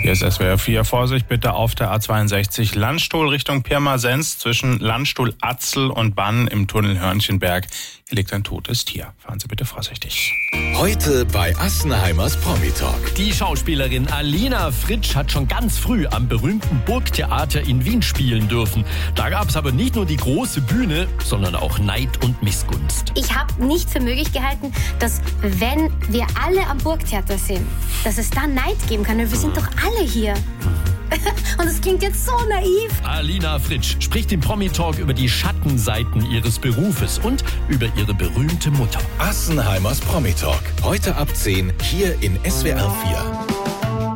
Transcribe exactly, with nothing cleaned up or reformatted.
Hier ist S W R vier. Vorsicht bitte auf der A zweiundsechzig Landstuhl Richtung Pirmasens zwischen Landstuhl Atzel und Bann im Tunnel Hörnchenberg. Hier liegt ein totes Tier. Fahren Sie bitte vorsichtig. Heute bei Assenheimers Promi-Talk. Die Schauspielerin Alina Fritsch hat schon ganz früh am berühmten Burgtheater in Wien spielen dürfen. Da gab es aber nicht nur die große Bühne, sondern auch Neid und Missgunst. Ich habe nicht für möglich gehalten, dass wenn wir alle am Burgtheater sind, dass es da Neid geben kann. Wir sind doch alle hier. Und das klingt jetzt so naiv. Alina Fritsch spricht im Promi-Talk über die Schattenseiten ihres Berufes und über ihre berühmte Mutter. Assenheimers Promi-Talk. Heute ab zehn hier in S W R vier.